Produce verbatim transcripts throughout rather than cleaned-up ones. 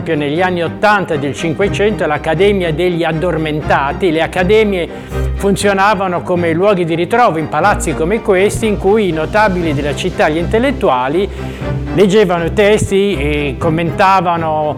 esempio negli anni ottanta del Cinquecento l'Accademia degli Addormentati. Le accademie funzionavano come luoghi di ritrovo in palazzi come questi, in cui i notabili della città, gli intellettuali, leggevano testi e commentavano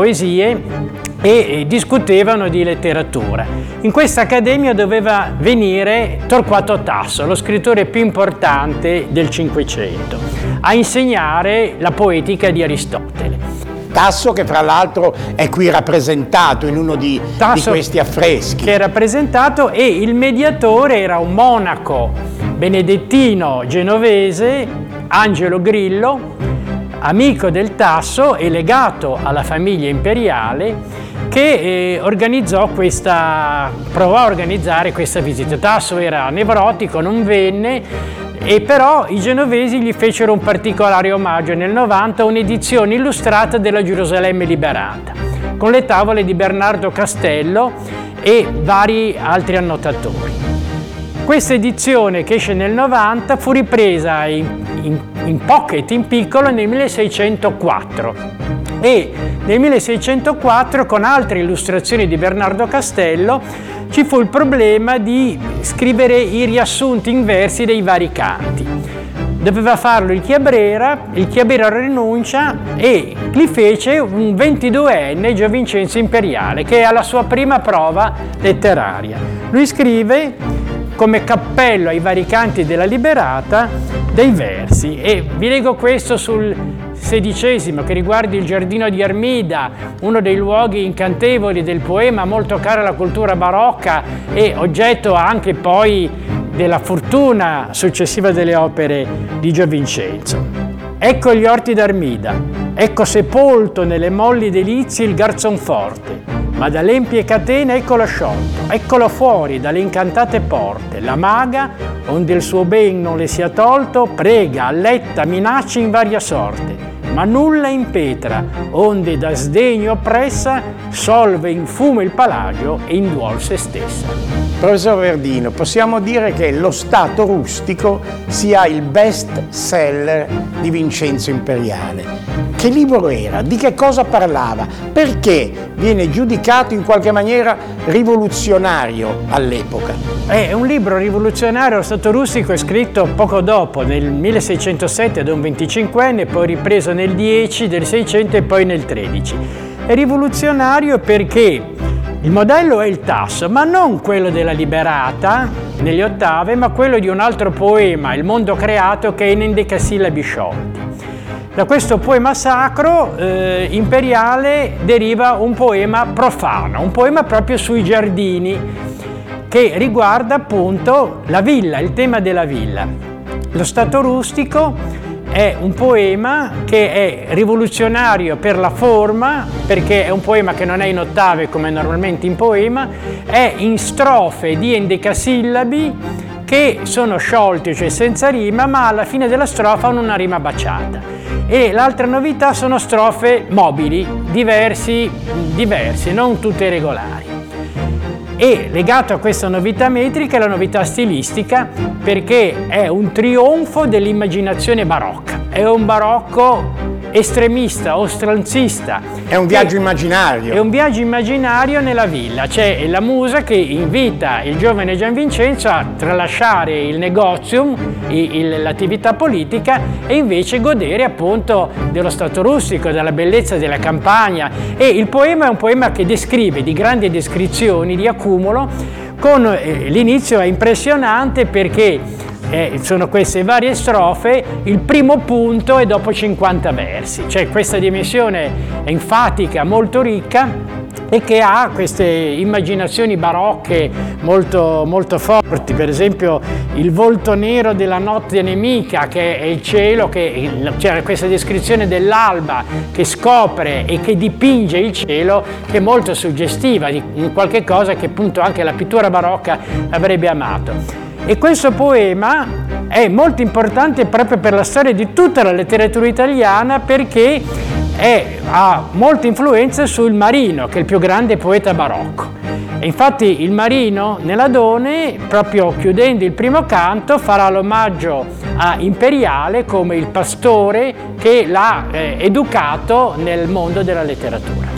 poesie e discutevano di letteratura. In questa accademia doveva venire Torquato Tasso, lo scrittore più importante del Cinquecento, a insegnare la poetica di Aristotele. Tasso, che fra l'altro è qui rappresentato in uno di, di questi affreschi. Che è rappresentato, e il mediatore era un monaco benedettino genovese, Angelo Grillo, amico del Tasso e legato alla famiglia imperiale, che eh, organizzò questa, provò a organizzare questa visita. Tasso era nevrotico, non venne, e però i genovesi gli fecero un particolare omaggio nel novanta, un'edizione illustrata della Gerusalemme liberata, con le tavole di Bernardo Castello e vari altri annotatori. Questa edizione, che esce nel novanta, fu ripresa in, in, in pocket, in piccolo, nel milleseicentoquattro, e nel milleseicentoquattro, con altre illustrazioni di Bernardo Castello, ci fu il problema di scrivere i riassunti in versi dei vari canti. Doveva farlo il Chiabrera, il Chiabrera rinuncia e li fece un ventiduenne Giovincenzo Imperiale, che ha la sua prima prova letteraria. Lui scrive, come cappello ai vari canti della Liberata, dei versi, e vi leggo questo sul sedicesimo, che riguarda il giardino di Armida, uno dei luoghi incantevoli del poema, molto caro alla cultura barocca e oggetto anche poi della fortuna successiva delle opere di Giovincenzo. Ecco gli orti d'Armida, ecco sepolto nelle molli delizie il garzonforte, ma dalle empie catene eccolo sciolto, eccolo fuori dalle incantate porte, la maga, onde il suo ben non le sia tolto, prega, alletta, minaccia in varia sorte, ma nulla impetra, onde da sdegno oppressa, solve in fumo il palagio e in duol se stessa. Professor Verdino, possiamo dire che Lo Stato rustico sia il best seller di Vincenzo Imperiale. Che libro era? Di che cosa parlava? Perché viene giudicato in qualche maniera rivoluzionario all'epoca? È un libro rivoluzionario. Lo Stato rustico è scritto poco dopo, nel milleseicentosette, da un venticinquenne, poi ripreso nel dieci, del seicento e poi nel tredici. È rivoluzionario perché il modello è il Tasso, ma non quello della Liberata negli ottave, ma quello di un altro poema, Il mondo creato, che è in endecasillabi sciolti. Da questo poema sacro eh, imperiale deriva un poema profano, un poema proprio sui giardini, che riguarda appunto la villa, il tema della villa. Lo Stato rustico è un poema che è rivoluzionario per la forma, perché è un poema che non è in ottave come normalmente in poema, è in strofe di endecasillabi che sono sciolte, cioè senza rima, ma alla fine della strofa hanno una rima baciata. E l'altra novità sono strofe mobili, diversi, diversi, non tutte regolari. E legato a questa novità metrica è la novità stilistica, perché è un trionfo dell'immaginazione barocca. È un barocco estremista, oltranzista. È un viaggio immaginario. È un viaggio immaginario nella villa. C'è la musa che invita il giovane Gianvincenzo a tralasciare il negozium, l'attività politica, e invece godere appunto dello Stato rustico, della bellezza della campagna. E il poema è un poema che descrive di grandi descrizioni, di accumulo, con eh, l'inizio è impressionante perché Eh, sono queste varie strofe, il primo punto è dopo cinquanta versi, cioè questa dimensione enfatica molto ricca e che ha queste immaginazioni barocche molto, molto forti. Per esempio il volto nero della notte nemica, che è il cielo, che c'è questa descrizione dell'alba che scopre e che dipinge il cielo, che è molto suggestiva di qualche cosa che appunto anche la pittura barocca avrebbe amato. E questo poema è molto importante proprio per la storia di tutta la letteratura italiana, perché è, ha molte influenze sul Marino, che è il più grande poeta barocco. E infatti il Marino nell'Adone, proprio chiudendo il primo canto, farà l'omaggio a Imperiale come il pastore che l'ha eh, educato nel mondo della letteratura.